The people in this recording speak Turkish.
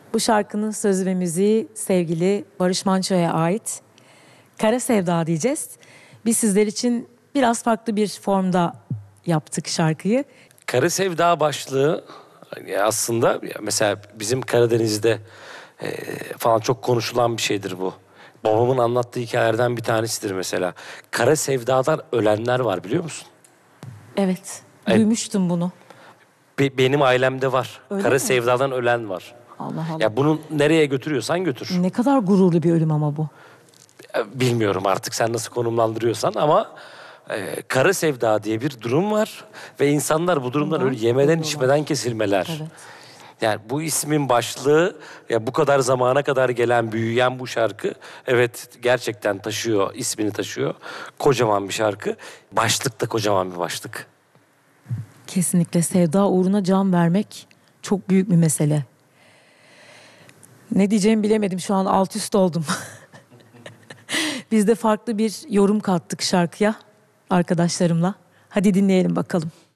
Bu şarkının sözü ve müziği sevgili Barış Manço'ya ait. Kara Sevda diyeceğiz. Biz sizler için biraz farklı bir formda yaptık şarkıyı. Kara Sevda başlığı aslında mesela bizim Karadeniz'de falan çok konuşulan bir şeydir bu. Babamın anlattığı hikayelerden bir tanesidir mesela. Kara sevdadan ölenler var, biliyor musun? Evet, Evet. duymuştum bunu. Benim ailemde var. Öyle Kara mi? sevdadan ölen var. Allah Allah. Ya bunu nereye götürüyorsan götür. Ne kadar gururlu bir ölüm ama bu. Bilmiyorum artık sen nasıl konumlandırıyorsan ama kara sevda diye bir durum var ve insanlar bu durumdan Bundan öyle yemeden ölüyorlar. içmeden kesilmeler. Evet. Yani bu ismin başlığı, ya bu kadar zamana kadar gelen, büyüyen bu şarkı, evet gerçekten taşıyor, ismini taşıyor. Kocaman bir şarkı. Başlık da kocaman bir başlık. Kesinlikle sevda uğruna can vermek çok büyük bir mesele. Ne diyeceğimi bilemedim, şu an alt üst oldum. Biz de farklı bir yorum kattık şarkıya arkadaşlarımla. Hadi dinleyelim bakalım.